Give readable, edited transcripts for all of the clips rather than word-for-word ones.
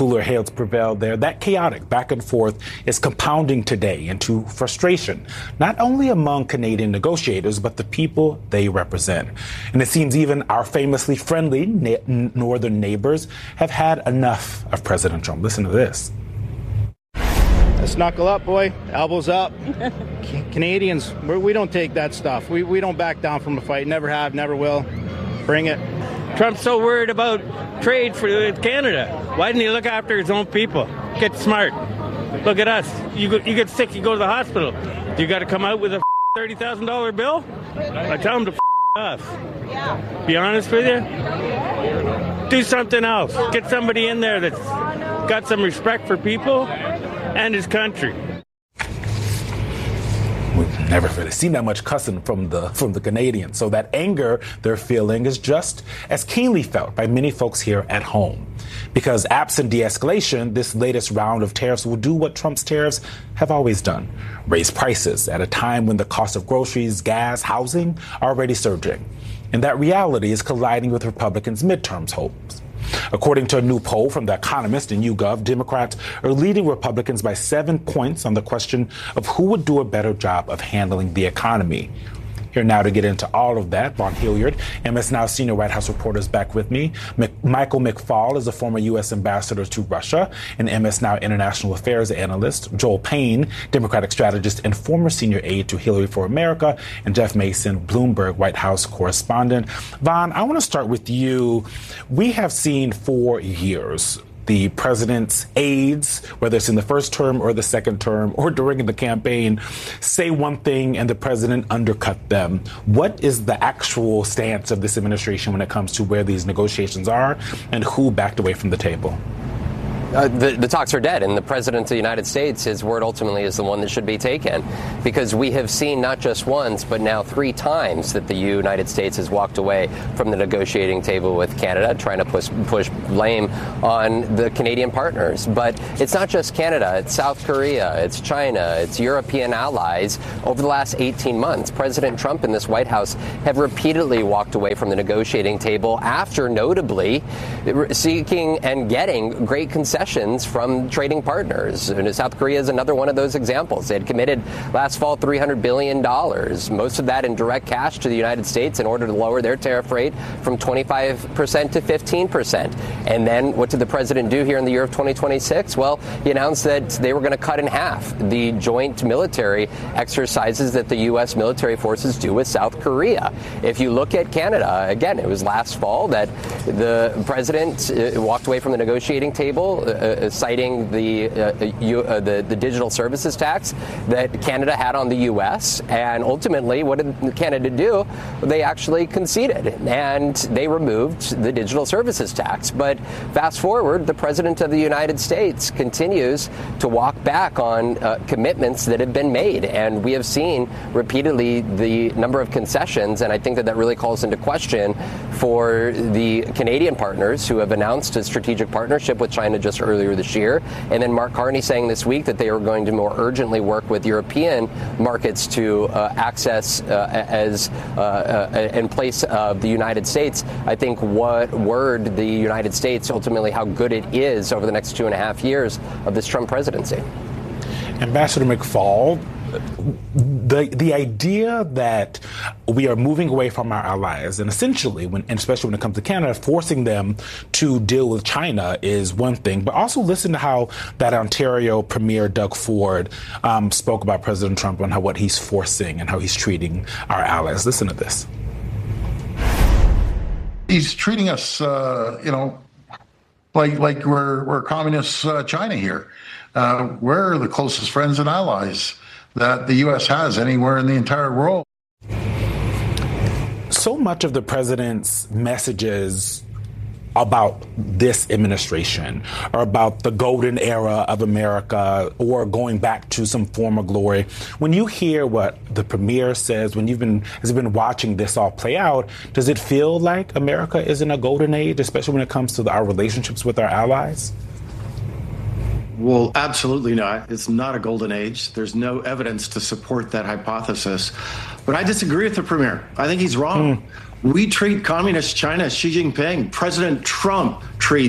cooler heads prevailed there. That chaotic back and forth is compounding today into frustration, not only among Canadian negotiators, but the people they represent. And it seems even our famously friendly northern neighbors have had enough of President Trump. Listen to this. Let's knuckle up, boy. Elbows up. Canadians, we don't take that stuff. We don't back down from a fight. Never have, never will. Bring it. Trump's so worried about trade for Canada. Why didn't he look after his own people? Get smart. Look at us. You get sick, you go to the hospital. You got to come out with a $30,000 bill? I tell him to off. Be honest with you. Do something else. Get somebody in there that's got some respect for people and his country. We've never really seen that much cussing from the Canadians. So that anger they're feeling is just as keenly felt by many folks here at home. Because absent de-escalation, this latest round of tariffs will do what Trump's tariffs have always done: raise prices at a time when the cost of groceries, gas, housing are already surging. And that reality is colliding with Republicans' midterms hopes. According to a new poll from The Economist and YouGov, Democrats are leading Republicans by 7 points on the question of who would do a better job of handling the economy. Here now to get into all of that, Vaughn Hilliard, MS Now senior White House reporter, is back with me. Michael McFaul is a former U.S. ambassador to Russia and MS Now international affairs analyst. Joel Payne, Democratic strategist and former senior aide to Hillary for America. And Jeff Mason, Bloomberg White House correspondent. Vaughn, I want to start with you. We have seen for years the president's aides, whether it's in the first term or the second term or during the campaign, say one thing and the president undercut them. What is the actual stance of this administration when it comes to where these negotiations are and who backed away from the table? The talks are dead, and the president of the United States, his word ultimately is the one that should be taken, because we have seen not just once, but now 3 times that the United States has walked away from the negotiating table with Canada, trying to push blame on the Canadian partners. But it's not just Canada, it's South Korea, it's China, it's European allies. Over the last 18 months, President Trump and this White House have repeatedly walked away from the negotiating table after notably seeking and getting great concessions from trading partners. And South Korea is another one of those examples. They had committed last fall $300 billion, most of that in direct cash to the United States in order to lower their tariff rate from 25% to 15%. And then what did the president do here in the year of 2026? Well, he announced that they were going to cut in half the joint military exercises that the U.S. military forces do with South Korea. If you look at Canada, again, it was last fall that the president walked away from the negotiating table, citing the digital services tax that Canada had on the U.S. And ultimately, what did Canada do? They actually conceded, and they removed the digital services tax. But fast forward, the president of the United States continues to walk back on commitments that have been made. And we have seen repeatedly the number of concessions, and I think that really calls into question for the Canadian partners who have announced a strategic partnership with China just earlier this year. And then Mark Carney saying this week that they are going to more urgently work with European markets to access in place of the United States. I think what word the United States, ultimately how good it is over the next 2.5 years of this Trump presidency. Ambassador McFaul, the idea that we are moving away from our allies and essentially, especially when it comes to Canada, forcing them to deal with China is one thing. But also listen to how that Ontario Premier Doug Ford spoke about President Trump and what he's forcing and how he's treating our allies. Listen to this. He's treating us, like we're communist China here. We're the closest friends and allies that the U.S. has anywhere in the entire world. So much of the president's messages about this administration or about the golden era of America or going back to some former glory. When you hear what the premier says, when you've been watching this all play out, does it feel like America is in a golden age, especially when it comes to our relationships with our allies? Well, absolutely not. It's not a golden age. There's no evidence to support that hypothesis. But I disagree with the premier. I think he's wrong. We treat communist China, Xi Jinping. President Trump treats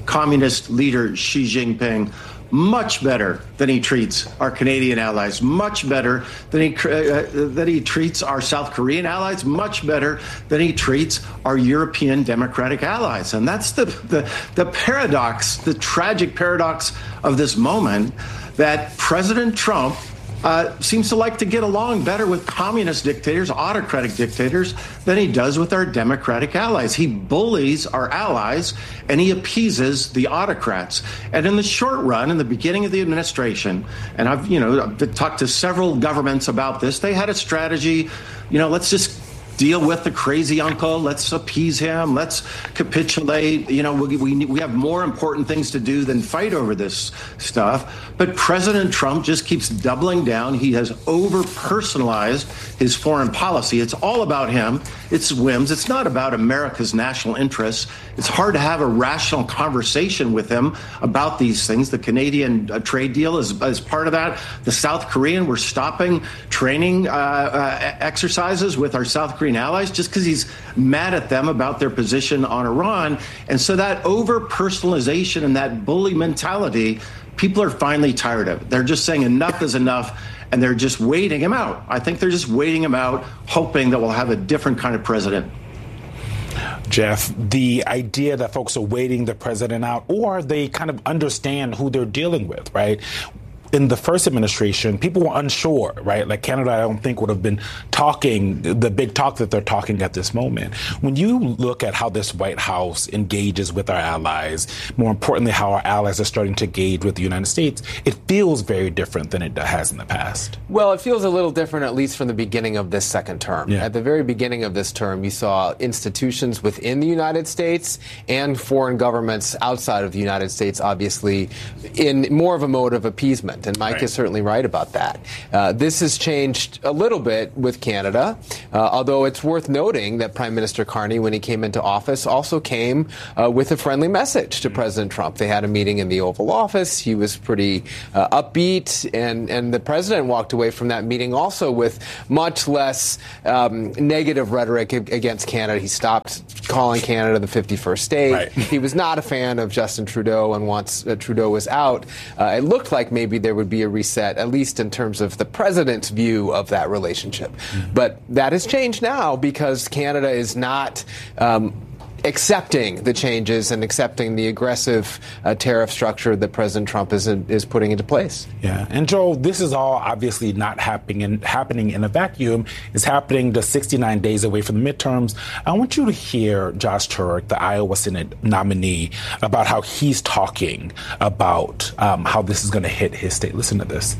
communist leader Xi Jinping much better than he treats our Canadian allies, much better than he treats our South Korean allies, much better than he treats our European democratic allies. And that's the paradox, the tragic paradox of this moment, that President Trump seems to like to get along better with communist dictators, autocratic dictators, than he does with our democratic allies. He bullies our allies and he appeases the autocrats. And in the short run, in the beginning of the administration, and I've talked to several governments about this, they had a strategy, let's just deal with the crazy uncle. Let's appease him. Let's capitulate. We have more important things to do than fight over this stuff. But President Trump just keeps doubling down. He has over-personalized his foreign policy. It's all about him. It's whims. It's not about America's national interests. It's hard to have a rational conversation with him about these things. The Canadian trade deal is part of that. The South Korean, we're stopping training exercises with our South Korean allies just because he's mad at them about their position on Iran. And so that over-personalization and that bully mentality, people are finally tired of it. They're just saying enough is enough, and they're just waiting him out. I think they're just waiting him out, hoping that we'll have a different kind of president. Jeff, the idea that folks are waiting the president out, or they kind of understand who they're dealing with, right? In the first administration, people were unsure, right? Like Canada, I don't think would have been talking the big talk that they're talking at this moment. When you look at how this White House engages with our allies, more importantly, how our allies are starting to engage with the United States, it feels very different than it has in the past. Well, it feels a little different, at least from the beginning of this second term. Yeah. At the very beginning of this term, you saw institutions within the United States and foreign governments outside of the United States, obviously, in more of a mode of appeasement. And Mike is certainly right about that. This has changed a little bit with Canada, although it's worth noting that Prime Minister Carney, when he came into office, also came with a friendly message to President Trump. They had a meeting in the Oval Office. He was pretty upbeat, and the president walked away from that meeting also with much less negative rhetoric against Canada. He stopped calling Canada the 51st state. Right. He was not a fan of Justin Trudeau, and once Trudeau was out, it looked like maybe there would be a reset, at least in terms of the president's view of that relationship. Mm-hmm. But that has changed now because Canada is not accepting the changes and accepting the aggressive tariff structure that President Trump is putting into place. Yeah, and Joel, this is all obviously not happening in a vacuum. It's happening just 69 days away from the midterms. I want you to hear Josh Turek, the Iowa Senate nominee, about how he's talking about how this is going to hit his state. Listen to this.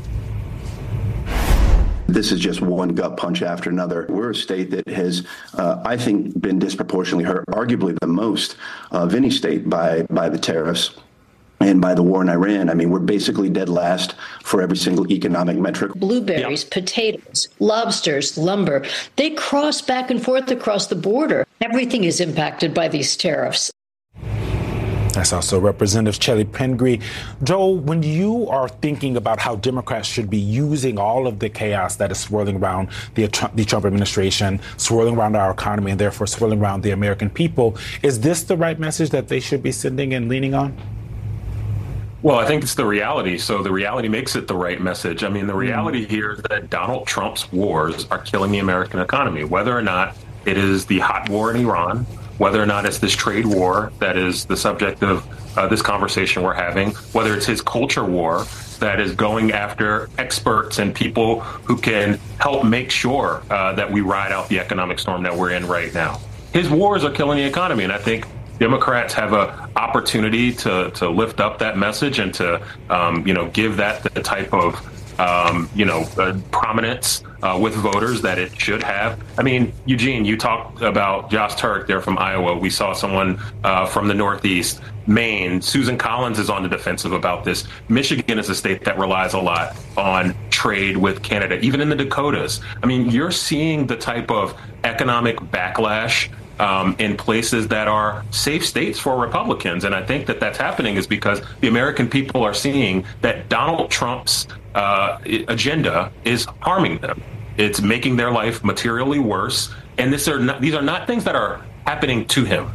This is just one gut punch after another. We're a state that has, I think, been disproportionately hurt, arguably the most of any state by the tariffs and by the war in Iran. I mean, we're basically dead last for every single economic metric. Blueberries, potatoes, lobsters, lumber, they cross back and forth across the border. Everything is impacted by these tariffs. That's also Representative Chellie Pingree. Joel, when you are thinking about how Democrats should be using all of the chaos that is swirling around the Trump administration, swirling around our economy, and therefore swirling around the American people, is this the right message that they should be sending and leaning on? Well, I think it's the reality. So the reality makes it the right message. I mean, the reality here is that Donald Trump's wars are killing the American economy, whether or not it is the hot war in Iran, whether or not it's this trade war that is the subject of this conversation we're having, whether it's his culture war that is going after experts and people who can help make sure that we ride out the economic storm that we're in right now. His wars are killing the economy, and I think Democrats have an opportunity to lift up that message and to give that the type of prominence with voters that it should have. I mean, Eugene, you talked about Josh Turek there from Iowa. We saw someone from the Northeast, Maine. Susan Collins is on the defensive about this. Michigan is a state that relies a lot on trade with Canada, even in the Dakotas. I mean, you're seeing the type of economic backlash in places that are safe states for Republicans. And I think that that's happening is because the American people are seeing that Donald Trump's agenda is harming them. It's making their life materially worse. And these are not things that are happening to him.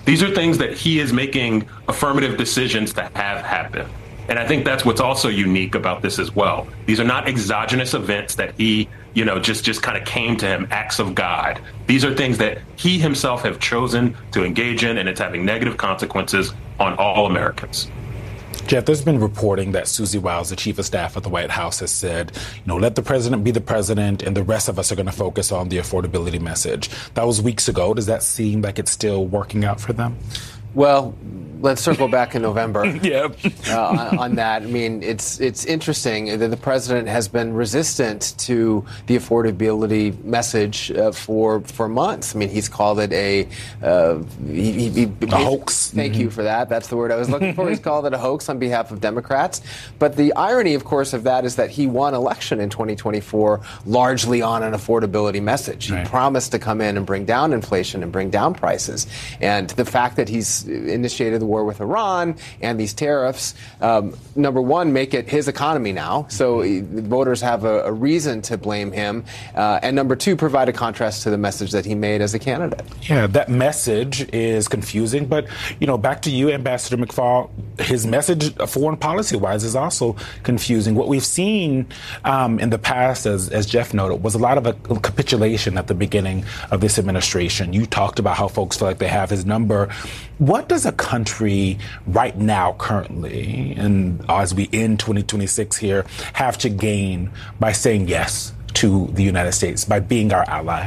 These are things that he is making affirmative decisions to have happen. And I think that's what's also unique about this as well. These are not exogenous events that he, just kind of came to him, acts of God. These are things that he himself have chosen to engage in, and it's having negative consequences on all Americans. Jeff, there's been reporting that Susie Wiles, the chief of staff at the White House, has said, let the president be the president and the rest of us are going to focus on the affordability message. That was weeks ago. Does that seem like it's still working out for them? Well, let's circle back in November on that. I mean, it's interesting that the president has been resistant to the affordability message for months. I mean, he's called it a hoax. Thank you for that. That's the word I was looking for. He's called it a hoax on behalf of Democrats. But the irony, of course, of that is that he won election in 2024 largely on an affordability message. He promised to come in and bring down inflation and bring down prices. And the fact that he's initiated the war with Iran and these tariffs, number one, make it his economy now. So voters have a reason to blame him. And number two, provide a contrast to the message that he made as a candidate. Yeah, that message is confusing. But, back to you, Ambassador McFaul, his message foreign policy-wise is also confusing. What we've seen in the past, as Jeff noted, was a lot of a capitulation at the beginning of this administration. You talked about how folks feel like they have his number. What does a country right now, currently, and as we end 2026 here, have to gain by saying yes to the United States, by being our ally?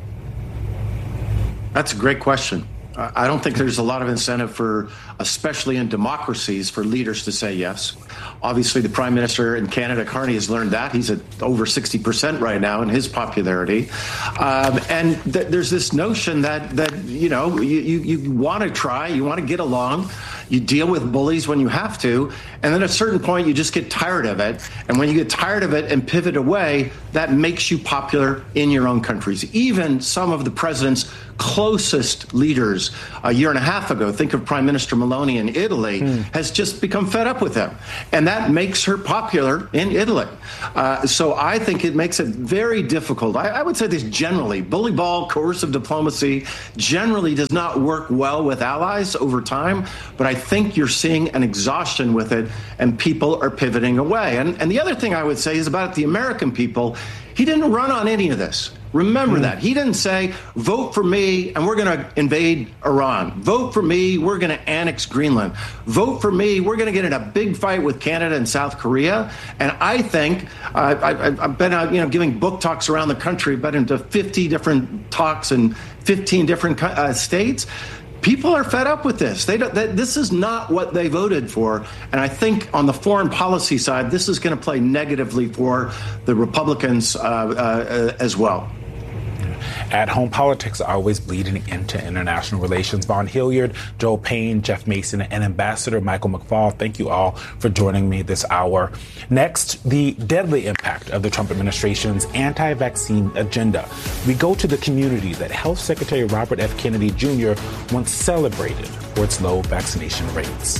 That's a great question. I don't think there's a lot of incentive for, especially in democracies, for leaders to say yes. Obviously, the Prime Minister in Canada, Carney, has learned that. He's at over 60% right now in his popularity. And there's this notion that you want to try, you want to get along, you deal with bullies when you have to, and then at a certain point you just get tired of it. And when you get tired of it and pivot away, that makes you popular in your own countries. Even some of the president's closest leaders a year and a half ago, think of Prime Minister Meloni in Italy, has just become fed up with him. And that makes her popular in Italy. So I think it makes it very difficult. I would say this generally, bully ball, coercive diplomacy generally does not work well with allies over time. But I think you're seeing an exhaustion with it, and people are pivoting away. And the other thing I would say is about the American people. He didn't run on any of this. Remember that. He didn't say, vote for me and we're going to invade Iran. Vote for me, we're going to annex Greenland. Vote for me, we're going to get in a big fight with Canada and South Korea. And I think I've been out, giving book talks around the country, but into 50 different talks in 15 different states. People are fed up with this. This is not what they voted for. And I think on the foreign policy side, this is going to play negatively for the Republicans as well. At-home politics are always bleeding into international relations. Vaughn Hilliard, Joel Payne, Jeff Mason, and Ambassador Michael McFaul, thank you all for joining me this hour. Next, the deadly impact of the Trump administration's anti-vaccine agenda. We go to the community that Health Secretary Robert F. Kennedy Jr. once celebrated for its low vaccination rates.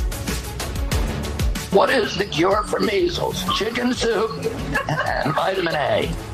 What is the cure for measles? Chicken soup and vitamin A.